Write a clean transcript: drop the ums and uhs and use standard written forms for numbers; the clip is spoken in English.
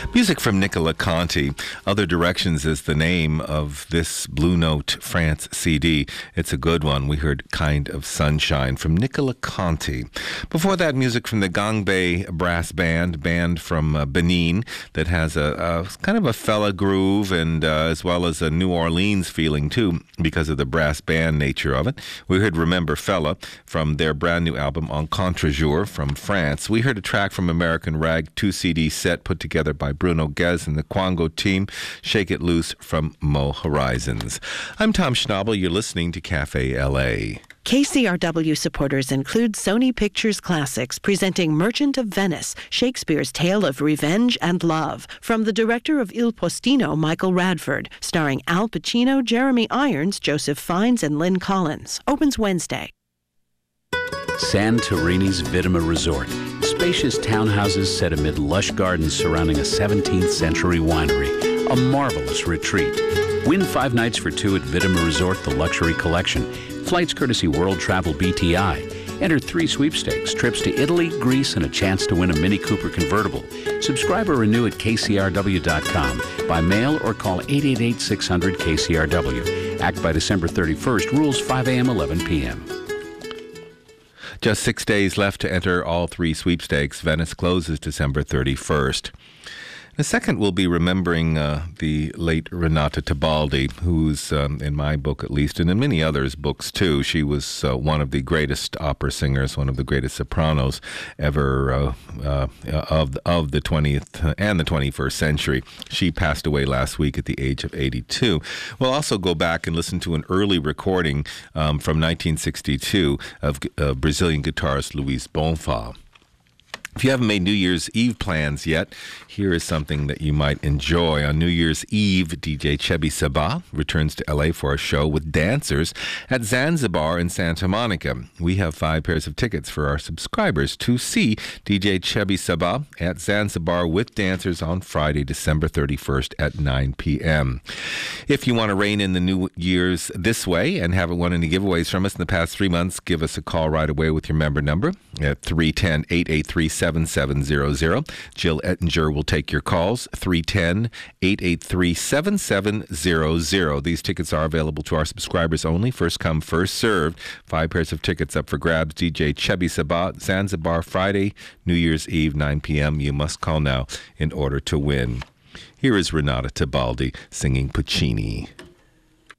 Music from Nicola Conti. Other Directions is the name of this Blue Note France CD. It's a good one. We heard Kind of Sunshine from Nicola Conti. Before that, music from the Gangbei Brass Band from Benin, that has a kind of a fella groove and as well as a New Orleans feeling too, because of the brass band nature of it. We heard Remember Fella from their brand new album En Contre-Jour from France. We heard a track from American Rag, 2 CD set put together by Bruno Ghez and the Kwango team, Shake It Loose from Mo Horizons. I'm Tom Schnabel. You're listening to Cafe LA. KCRW supporters include Sony Pictures Classics presenting Merchant of Venice, Shakespeare's tale of revenge and love, from the director of Il Postino, Michael Radford, starring Al Pacino, Jeremy Irons, Joseph Fiennes, and Lynn Collins. Opens Wednesday. Santorini's Vittima Resort. Spacious townhouses set amid lush gardens surrounding a 17th century winery. A marvelous retreat. Win 5 nights for 2 at Vittima Resort, the luxury collection. Flights courtesy World Travel BTI. Enter 3 sweepstakes, trips to Italy, Greece, and a chance to win a Mini Cooper convertible. Subscribe or renew at kcrw.com by mail or call 888-600-KCRW. Act by December 31st. Rules 5 a.m., 11 p.m. Just 6 days left to enter all 3 sweepstakes. Venice closes December 31st. The second, we'll be remembering the late Renata Tebaldi, who's, in my book at least, and in many others' books too, she was one of the greatest opera singers, one of the greatest sopranos ever of the 20th and the 21st century. She passed away last week at the age of 82. We'll also go back and listen to an early recording from 1962 of Brazilian guitarist Luis Bonfá. If you haven't made New Year's Eve plans yet, here is something that you might enjoy. On New Year's Eve, DJ Chebby Sabah returns to LA for a show with dancers at Zanzibar in Santa Monica. We have 5 pairs of tickets for our subscribers to see DJ Chebby Sabah at Zanzibar with dancers on Friday, December 31st at 9 p.m. If you want to rein in the New Year's this way and haven't won any giveaways from us in the past 3 months, give us a call right away with your member number at 310-883-7700. Jill Ettinger will take your calls, 310-883-7700. These tickets are available to our subscribers only. First come, first served. 5 pairs of tickets up for grabs. DJ Chebby Sabah, Zanzibar, Friday, New Year's Eve, 9 p.m. You must call now in order to win. Here is Renata Tebaldi singing Puccini.